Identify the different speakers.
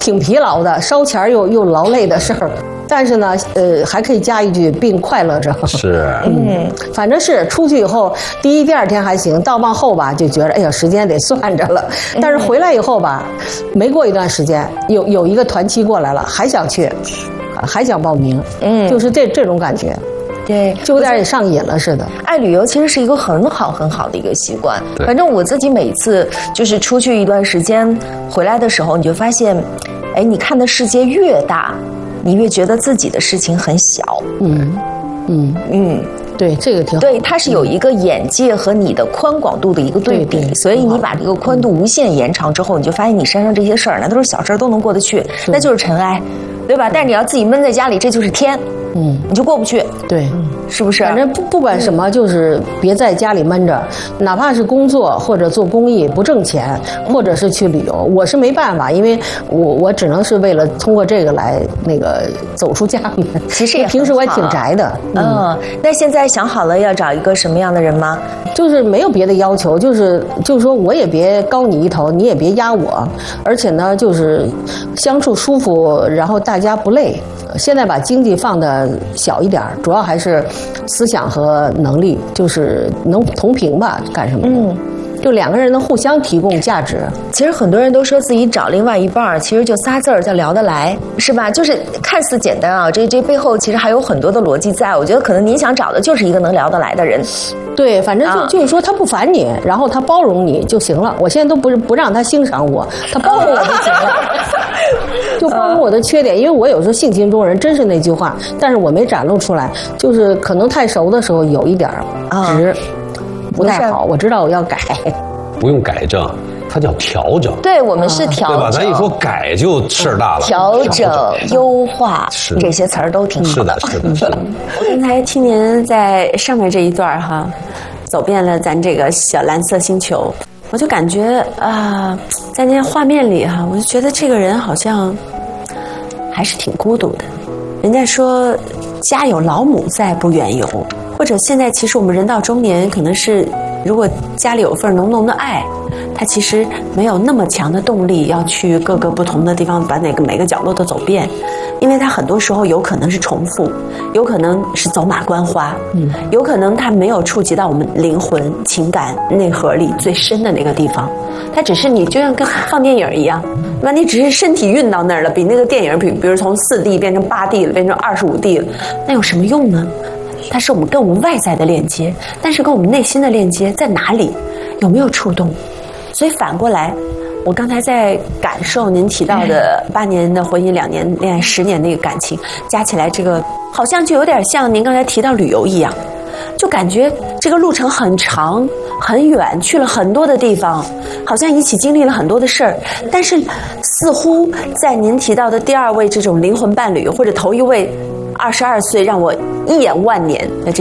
Speaker 1: 挺疲劳的，烧钱又劳累的事儿。但是呢，还可以加一句并快乐着。
Speaker 2: 是，
Speaker 1: 反正是出去以后，第一、第二天还行，到往后吧就觉得，哎呀，时间得算着了。但是回来以后吧，没过一段时间，有一个团期过来了，还想去，还想报名，就是这种感觉。
Speaker 3: 对，
Speaker 1: 就有点也上瘾了似的。
Speaker 3: 爱旅游其实是一个很好的一个习惯。反正我自己每次就是出去一段时间回来的时候，你就发现，哎，你看的世界越大，你越觉得自己的事情很小。
Speaker 1: 对，这个挺好。
Speaker 3: 对，它是有一个眼界和你的宽广度的一个对比，
Speaker 1: 对
Speaker 3: 所以你把这个宽度无限延长之后，你就发现你身上这些事儿，那都是小事儿，都能过得去，那就是尘埃，对吧？但是你要自己闷在家里，这就是天。你就过不去，
Speaker 1: 对，
Speaker 3: 是不是？
Speaker 1: 反正不管什么，就是别在家里闷着，哪怕是工作或者做公益不挣钱，或者是去旅游，我是没办法，因为我只能是为了通过这个来那个走出家门。
Speaker 3: 其实也
Speaker 1: 平时我也挺宅的。
Speaker 3: 那现在想好了要找一个什么样的人吗？
Speaker 1: 就是没有别的要求，就是说我也别高你一头，你也别压我，而且呢，就是相处舒服，然后大家不累。现在把经济放的小一点，主要还是思想和能力，就是能同频吧，干什么的。就两个人能互相提供价值。
Speaker 3: 其实很多人都说自己找另外一半，其实就仨字儿叫聊得来，是吧？就是看似简单啊，这背后其实还有很多的逻辑在。我觉得可能您想找的就是一个能聊得来的人。
Speaker 1: 对，反正就是说他不烦你，然后他包容你就行了。我现在都不让他欣赏我，他包容我就行了。就包容我的缺点，因为我有时候性情中人，真是那句话，但是我没展露出来，就是可能太熟的时候有一点直，不太好。我知道我要改，
Speaker 2: 不用改正，它叫调整。
Speaker 3: 对，我们是调整，
Speaker 2: 对吧？咱一说改就事儿大了。
Speaker 3: 调整、优化这些词儿都挺好的。
Speaker 2: 是的。
Speaker 4: 我刚才听您在上面这一段哈，走遍了咱这个小蓝色星球。我就感觉在那画面里哈，我就觉得这个人好像还是挺孤独的。人家说家有老母在，不远游。或者现在其实我们人到中年，可能是如果家里有份浓浓的爱，他其实没有那么强的动力要去各个不同的地方，把每个角落都走遍。因为他很多时候有可能是重复，有可能是走马观花，有可能他没有触及到我们灵魂、情感内核里最深的那个地方。他只是你就像跟放电影一样，那你只是身体运到那儿了，比那个电影比如从4D 变成8D 了，变成25D 了，那有什么用呢？它是我们跟我们外在的链接，但是跟我们内心的链接在哪里？有没有触动？所以反过来，我刚才在感受您提到的8年的婚姻、2年恋爱、10年那个感情，加起来这个好像就有点像您刚才提到旅游一样，就感觉这个路程很长很远，去了很多的地方，好像一起经历了很多的事儿，但是似乎在您提到的第2位这种灵魂伴侣，或者头一位22岁让我一眼万年的